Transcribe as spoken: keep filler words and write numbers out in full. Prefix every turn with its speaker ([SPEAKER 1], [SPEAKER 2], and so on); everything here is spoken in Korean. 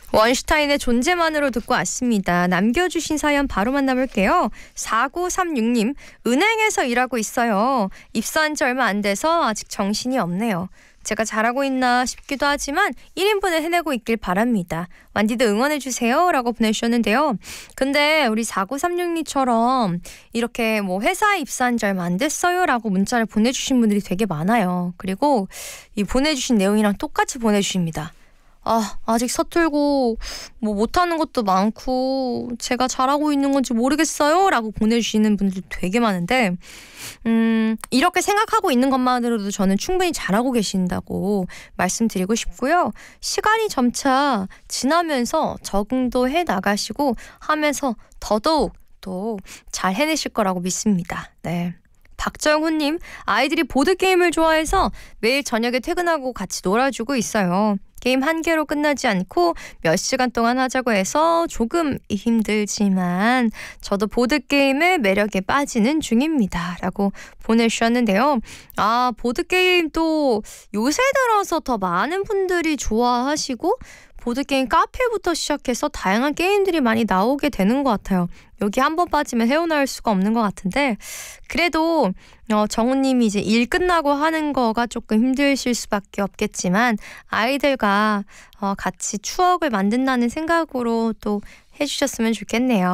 [SPEAKER 1] 원슈타인의 존재만으로 듣고 왔습니다. 남겨주신 사연 바로 만나볼게요. 사구삼육 님, 은행에서 일하고 있어요. 입사한 지 얼마 안 돼서 아직 정신이 없네요. 제가 잘하고 있나 싶기도 하지만 일 인분을 해내고 있길 바랍니다. 완디도 응원해주세요 라고 보내주셨는데요. 근데 우리 사구삼육 님처럼 이렇게 뭐 회사에 입사한 지 얼마 안 됐어요 라고 문자를 보내주신 분들이 되게 많아요. 그리고 이 보내주신 내용이랑 똑같이 보내주십니다. 아, 아직 서툴고 뭐 못하는 것도 많고 제가 잘하고 있는 건지 모르겠어요 라고 보내주시는 분들 되게 많은데 음, 이렇게 생각하고 있는 것만으로도 저는 충분히 잘하고 계신다고 말씀드리고 싶고요. 시간이 점차 지나면서 적응도 해 나가시고 하면서 더더욱 또 잘 해내실 거라고 믿습니다. 네. 박정훈님, 아이들이 보드게임을 좋아해서 매일 저녁에 퇴근하고 같이 놀아주고 있어요. 게임 한 개로 끝나지 않고 몇 시간 동안 하자고 해서 조금 힘들지만 저도 보드게임의 매력에 빠지는 중입니다. 라고 보내주셨는데요. 아, 보드게임도 요새 들어서 더 많은 분들이 좋아하시고 보드게임 카페부터 시작해서 다양한 게임들이 많이 나오게 되는 것 같아요. 여기 한번 빠지면 헤어나올 수가 없는 것 같은데 그래도 어, 정우님이 이제 일 끝나고 하는 거가 조금 힘드실 수밖에 없겠지만 아이들과 어, 같이 추억을 만든다는 생각으로 또 해주셨으면 좋겠네요.